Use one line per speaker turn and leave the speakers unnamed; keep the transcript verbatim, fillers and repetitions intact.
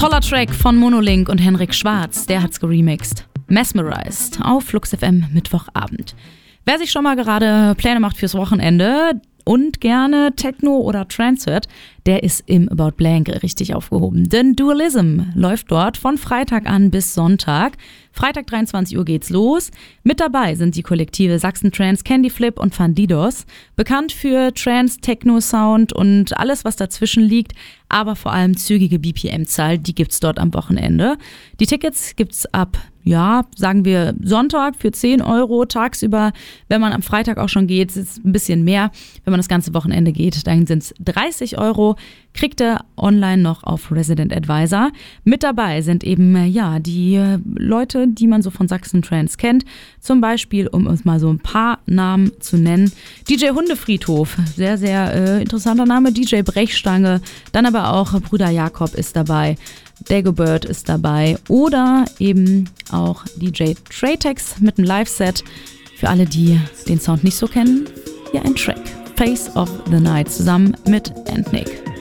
Toller Track von Monolink und Henrik Schwarz, der hat's geremixed. Mesmerized auf Flux F M Mittwochabend. Wer sich schon mal gerade Pläne macht fürs Wochenende und gerne Techno oder Trance hört, der ist im About Blank richtig aufgehoben. Denn Dualism läuft dort von Freitag an bis Sonntag. Freitag dreiundzwanzig Uhr geht's los. Mit dabei sind die Kollektive Sachsen Trance, Candy Flip und Fandidos. Bekannt für Trance, Techno Sound und alles, was dazwischen liegt, aber vor allem zügige B P M-Zahl, die gibt's dort am Wochenende. Die Tickets gibt's ab, ja, sagen wir Sonntag für zehn Euro tagsüber. Wenn man am Freitag auch schon geht, ist es ein bisschen mehr. Wenn man das ganze Wochenende geht, dann sind's dreißig Euro. Kriegt ihr online noch auf Resident Advisor. Mit dabei sind eben, ja, die Leute, die man so von Sachsen Trance kennt. Zum Beispiel, um uns mal so ein paar Namen zu nennen. D J Hundefriedhof, sehr, sehr äh, interessanter Name. D J Brechstange, dann aber auch Bruder Jakob ist dabei. Dagobert ist dabei oder eben auch D J Tratex mit einem Live-Set. Für alle, die den Sound nicht so kennen, hier ein Track. Face of the Night zusammen mit Antnik.